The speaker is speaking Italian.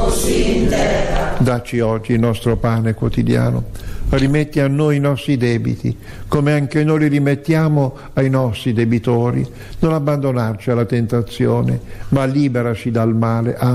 così in terra. Dacci oggi il nostro pane quotidiano. Rimetti a noi i nostri debiti, come anche noi li rimettiamo ai nostri debitori. Non abbandonarci alla tentazione, ma liberaci dal male.